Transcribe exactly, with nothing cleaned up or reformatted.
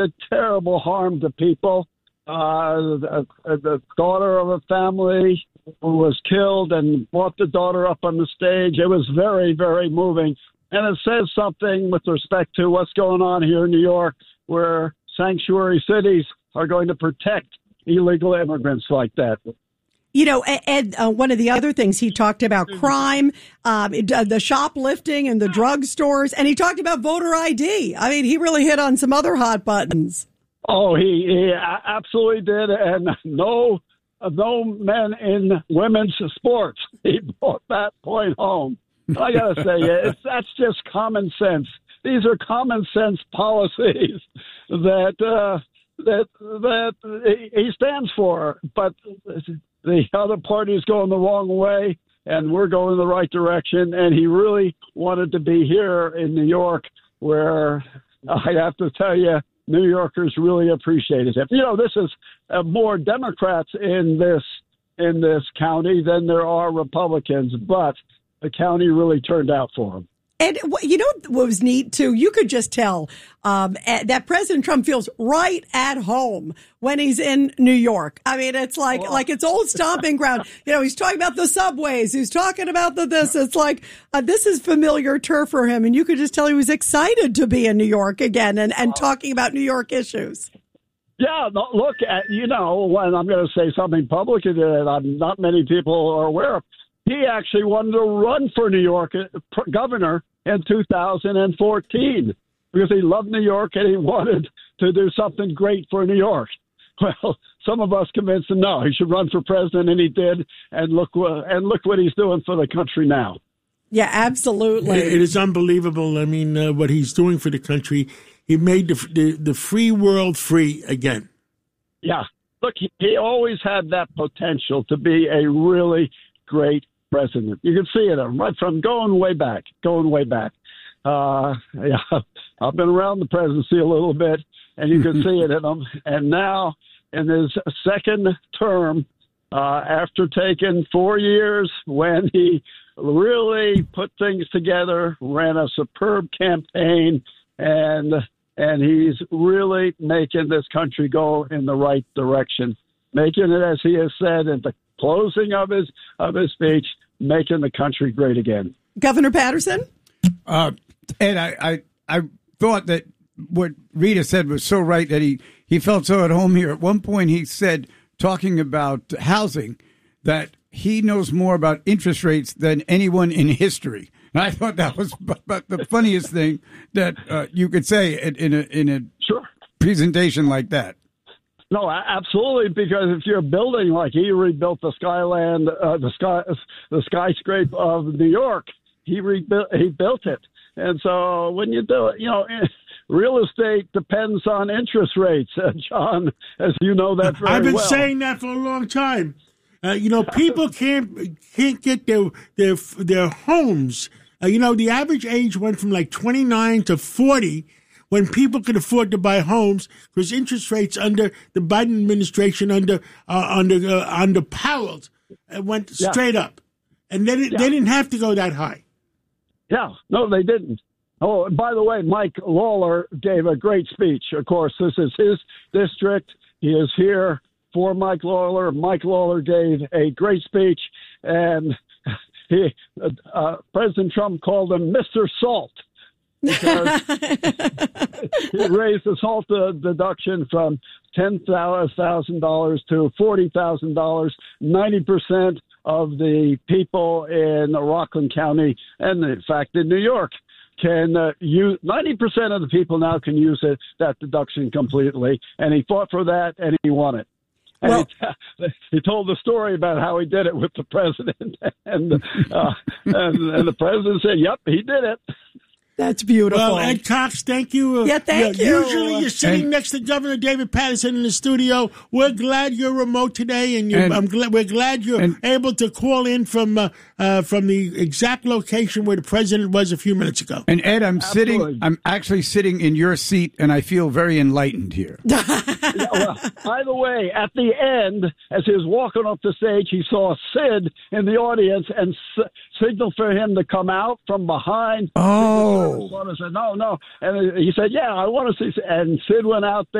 did terrible harm to people. Uh, the, the daughter of a family was killed and brought the daughter up on the stage. It was very, very moving. And it says something with respect to what's going on here in New York, where sanctuary cities are going to protect illegal immigrants like that. You know, Ed, uh, one of the other things he talked about crime, um, the shoplifting and the drugstores, and he talked about voter I D. I mean, he really hit on some other hot buttons. Oh, he, he absolutely did. And no, no men in women's sports. He brought that point home. I got to say, it's, that's just common sense. These are common sense policies that uh, that that he stands for. But the other party is going the wrong way, and we're going in the right direction. And he really wanted to be here in New York, where I have to tell you, New Yorkers really appreciated it. You know, this is uh, more Democrats in this in this county than there are Republicans, but the county really turned out for him. And you know what was neat, too? You could just tell um, that President Trump feels right at home when he's in New York. I mean, it's like oh. like it's old stomping ground. You know, he's talking about the subways. He's talking about the this. It's like uh, this is familiar turf for him. And you could just tell he was excited to be in New York again and, and talking about New York issues. Yeah, no, look, at, you know, when I'm going to say something publicly that I'm, not many people are aware of, he actually wanted to run for New York uh, governor in two thousand fourteen because he loved New York and he wanted to do something great for New York. Well, some of us convinced him, no, he should run for president, and he did. And look, uh, and look what he's doing for the country now. Yeah, absolutely. It is unbelievable. I mean, uh, what he's doing for the country. He made the, the, the free world free again. Yeah. Look, he, he always had that potential to be a really great president. You can see it right from going way back, going way back. Uh, yeah, I've been around the presidency a little bit, and you can see it in him. And now, in his second term, uh, after taking four years when he really put things together, ran a superb campaign, and and he's really making this country go in the right direction, making it, as he has said at the closing of his of his speech, making the country great again. Governor Patterson? Uh, Ed, I, I, I thought that what Rita said was so right, that he, he felt so at home here. At one point he said, talking about housing, that he knows more about interest rates than anyone in history. And I thought that was but the funniest thing that uh, you could say in a, in a sure. presentation like that. No, absolutely, because if you're building like he rebuilt the Skyland, uh, the sky, the skyscraper of New York, he rebuilt, he built it, and so when you do it, you know, real estate depends on interest rates, uh, John, as you know that very well. I've been well. saying that for a long time. Uh, you know, people can't can't get their their their homes. Uh, you know, the average age went from like twenty-nine to forty. When people could afford to buy homes, because interest rates under the Biden administration, under uh, under uh, under Powell, uh, went straight yeah. up, and they didn't, yeah. they didn't have to go that high. Yeah, no, they didn't. Oh, and by the way, Mike Lawler gave a great speech. Of course, this is his district. He is here for Mike Lawler. Mike Lawler gave a great speech, and he uh, President Trump called him Mister Salt. Because he raised the SALT deduction from ten thousand dollars to forty thousand dollars. ninety percent of the people in Rockland County, and in fact in New York, can uh, use, ninety percent of the people now can use it, that deduction completely. And he fought for that, and he won it. And well, he, he told the story about how he did it with the president. And, uh, and, and the president said, yep, he did it. That's beautiful. Well, Ed Cox, thank you. Yeah, thank you. you. Usually you're sitting and, next to Governor David Paterson in the studio. We're glad you're remote today, and, and I'm glad we're glad you're and, able to call in from uh, uh, from the exact location where the president was a few minutes ago. And Ed, I'm Absolutely. sitting. I'm actually sitting in your seat, and I feel very enlightened here. Yeah, well, by the way, at the end, as he was walking up the stage, he saw Sid in the audience and s- signaled for him to come out from behind. Oh. No. Minnesota said, no, no. And he said, yeah, I want to see. And Sid went out there.